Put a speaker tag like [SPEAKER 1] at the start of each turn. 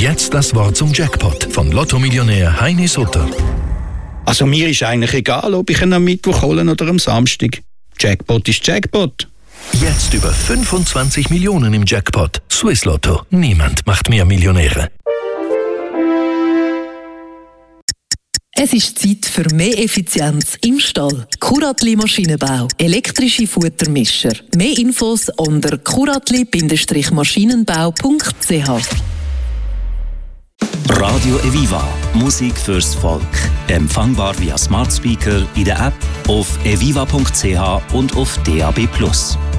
[SPEAKER 1] jetzt das Wort zum Jackpot von Lotto-Millionär Heini Sutter.
[SPEAKER 2] Also mir ist eigentlich egal, ob ich ihn am Mittwoch hole oder am Samstag. Jackpot ist Jackpot.
[SPEAKER 1] Jetzt über 25 Millionen im Jackpot. Swiss Lotto. Niemand macht mehr Millionäre.
[SPEAKER 3] Es ist Zeit für mehr Effizienz im Stall. Kuratli Maschinenbau. Elektrische Futtermischer. Mehr Infos unter kuratli-maschinenbau.ch.
[SPEAKER 4] Radio Eviva. Musik fürs Volk. Empfangbar via Smart Speaker in der App, auf eviva.ch und auf DAB+.